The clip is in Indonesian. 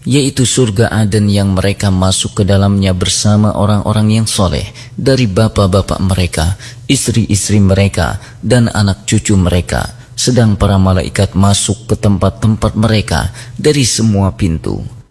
yaitu surga Aden yang mereka masuk ke dalamnya bersama orang-orang yang soleh dari bapak-bapak mereka, istri-istri mereka, dan anak cucu mereka. Sedang para malaikat masuk ke tempat-tempat mereka dari semua pintu.